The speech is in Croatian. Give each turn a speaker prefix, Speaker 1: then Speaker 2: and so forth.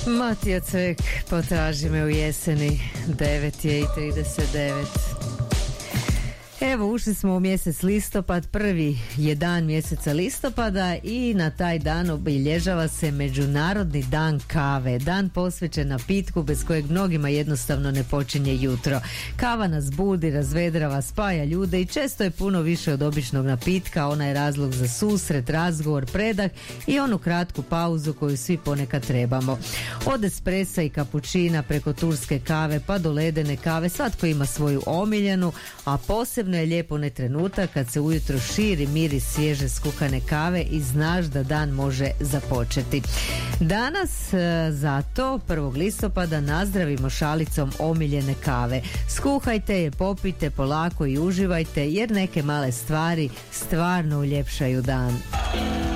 Speaker 1: Matija Cvek, potraži me u jeseni, 9:39. Evo, ušli smo u mjesec listopad, prvi je dan mjeseca listopada i na taj dan obilježava se Međunarodni dan kave, dan posvećen napitku bez kojeg mnogima jednostavno ne počinje jutro. Kava nas budi, razvedrava, spaja ljude i često je puno više od običnog napitka. Ona je razlog za susret, razgovor, predah i onu kratku pauzu koju svi ponekad trebamo. Od espresa i kapućina preko turske kave pa do ledene kave, svatko ima svoju omiljenu, a posebno je lijep onaj trenutak kad se ujutro širi miris svježe skuhane kave i znaš da dan može započeti. Danas zato 1. listopada nazdravimo šalicom omiljene kave. Skuhajte je, popijte polako i uživajte jer neke male stvari stvarno uljepšaju dan.